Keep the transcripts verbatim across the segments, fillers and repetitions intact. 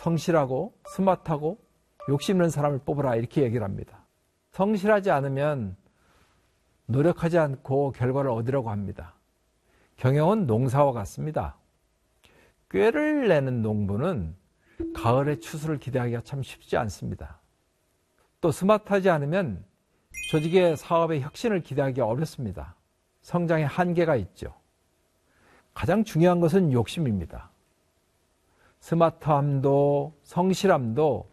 성실하고 스마트하고 욕심 있는 사람을 뽑으라 이렇게 얘기를 합니다. 성실하지 않으면 노력하지 않고 결과를 얻으려고 합니다. 경영은 농사와 같습니다. 꾀를 내는 농부는 가을의 추수를 기대하기가 참 쉽지 않습니다. 또 스마트하지 않으면 조직의 사업의 혁신을 기대하기가 어렵습니다. 성장의 한계가 있죠. 가장 중요한 것은 욕심입니다. 스마트함도 성실함도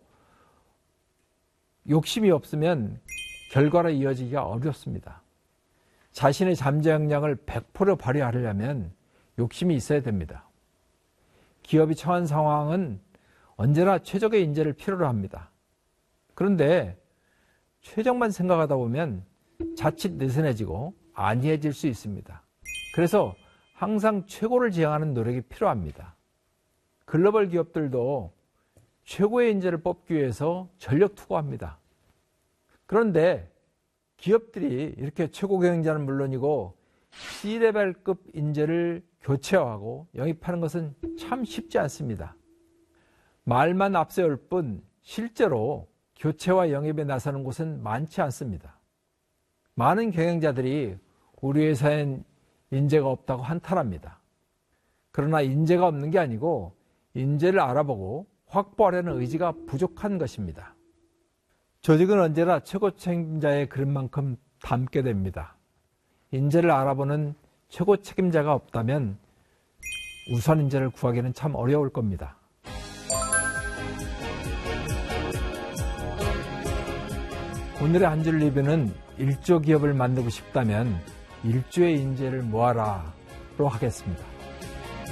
욕심이 없으면 결과로 이어지기가 어렵습니다. 자신의 잠재 역량을 백 퍼센트 발휘하려면 욕심이 있어야 됩니다. 기업이 처한 상황은 언제나 최적의 인재를 필요로 합니다. 그런데 최적만 생각하다 보면 자칫 느슨해지고 안이해질 수 있습니다. 그래서 항상 최고를 지향하는 노력이 필요합니다. 글로벌 기업들도 최고의 인재를 뽑기 위해서 전력 투구합니다. 그런데 기업들이 이렇게 최고 경영자는 물론이고 C레벨급 인재를 교체하고 영입하는 것은 참 쉽지 않습니다. 말만 앞세울 뿐 실제로 교체와 영입에 나서는 곳은 많지 않습니다. 많은 경영자들이 우리 회사엔 인재가 없다고 한탄합니다. 그러나 인재가 없는 게 아니고 인재를 알아보고 확보하려는 의지가 부족한 것입니다. 조직은 언제나 최고 책임자의 그릇만큼 닮게 됩니다. 인재를 알아보는 최고 책임자가 없다면 우선 인재를 구하기는 참 어려울 겁니다. 오늘의 한 줄 리뷰는 일조 기업을 만들고 싶다면 일조의 인재를 모아라로 하겠습니다.